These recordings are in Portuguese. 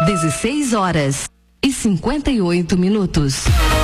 16h58.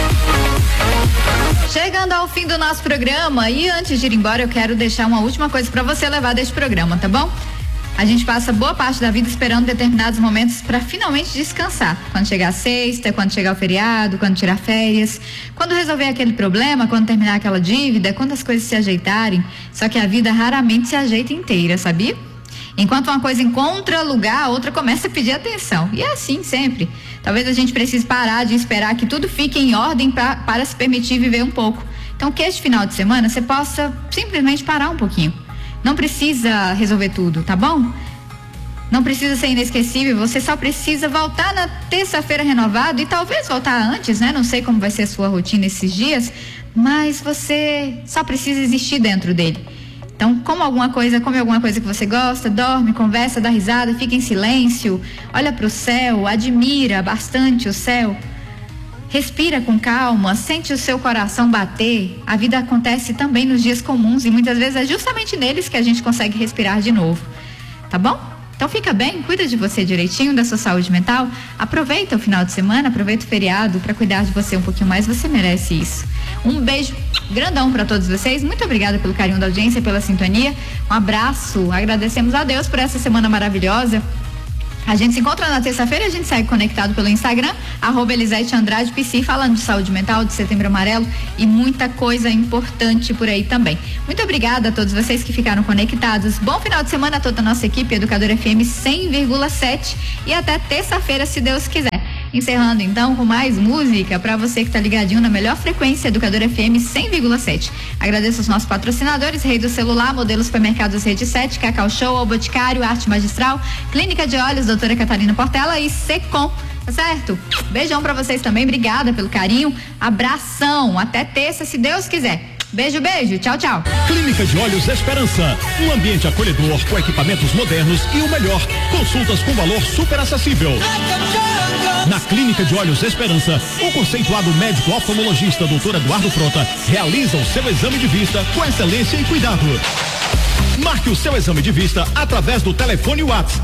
Chegando ao fim do nosso programa, e antes de ir embora eu quero deixar uma última coisa para você levar deste programa, tá bom? A gente passa boa parte da vida esperando determinados momentos para finalmente descansar. Quando chegar a sexta, quando chegar o feriado, quando tirar férias, quando resolver aquele problema, quando terminar aquela dívida, quando as coisas se ajeitarem. Só que a vida raramente se ajeita inteira, sabia? Enquanto uma coisa encontra lugar, a outra começa a pedir atenção. E é assim sempre. Talvez a gente precise parar de esperar que tudo fique em ordem para se permitir viver um pouco. Então que este final de semana você possa simplesmente parar um pouquinho. Não precisa resolver tudo, tá bom? Não precisa ser inesquecível, você só precisa voltar na terça-feira renovado e talvez voltar antes, né? Não sei como vai ser a sua rotina esses dias, mas você só precisa existir dentro dele. Então, come alguma coisa que você gosta, dorme, conversa, dá risada, fica em silêncio, olha para o céu, admira bastante o céu. Respira com calma, sente o seu coração bater. A vida acontece também nos dias comuns e muitas vezes é justamente neles que a gente consegue respirar de novo. Tá bom? Então fica bem, cuida de você direitinho, da sua saúde mental. Aproveita o final de semana, aproveita o feriado para cuidar de você um pouquinho mais, você merece isso. Um beijo grandão para todos vocês. Muito obrigada pelo carinho da audiência, pela sintonia. Um abraço. Agradecemos a Deus por essa semana maravilhosa. A gente se encontra na terça-feira, a gente segue conectado pelo Instagram, @EliseteAndradePC, falando de saúde mental, de Setembro Amarelo e muita coisa importante por aí também. Muito obrigada a todos vocês que ficaram conectados. Bom final de semana a toda a nossa equipe, Educadora FM 100,7 e até terça-feira, se Deus quiser. Encerrando então com mais música para você que tá ligadinho na melhor frequência, Educadora FM 100,7. Agradeço aos nossos patrocinadores, Rei do Celular, Modelos Supermercados Rede 7, Cacau Show, Ao Boticário, Arte Magistral, Clínica de Olhos, Doutora Catarina Portela e Secom. Tá certo? Beijão para vocês também, obrigada pelo carinho, abração, até terça, se Deus quiser. Beijo, beijo, tchau, tchau. Clínica de Olhos Esperança, um ambiente acolhedor com equipamentos modernos e o melhor, consultas com valor super acessível. Na Clínica de Olhos Esperança, o conceituado médico oftalmologista Dr. Eduardo Frota realiza o seu exame de vista com excelência e cuidado. Marque o seu exame de vista através do telefone WhatsApp